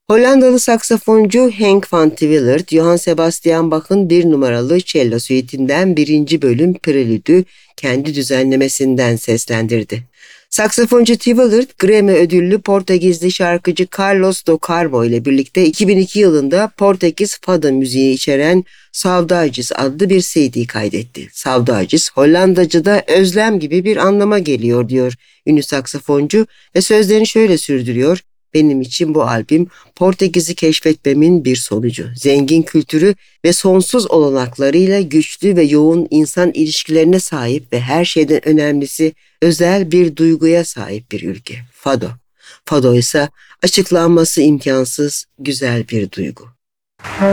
Hollandalı saksafoncu Henk van Twillert, Johann Sebastian Bach'ın bir numaralı cello suitinden birinci bölüm prelüdü kendi düzenlemesinden seslendirdi. Saksafoncu Twillert, Grammy ödüllü Portekizli şarkıcı Carlos do Carmo ile birlikte 2002 yılında Portekiz fado müziği içeren Saudades adlı bir CD kaydetti. Saudades, Hollandaca'da özlem gibi bir anlama geliyor diyor ünlü saksafoncu ve sözlerini şöyle sürdürüyor. Benim için bu albüm Portekiz'i keşfetmemin bir sonucu. Zengin kültürü ve sonsuz olanaklarıyla güçlü ve yoğun insan ilişkilerine sahip ve her şeyden önemlisi özel bir duyguya sahip bir ülke. Fado. Fado ise açıklanması imkansız güzel bir duygu.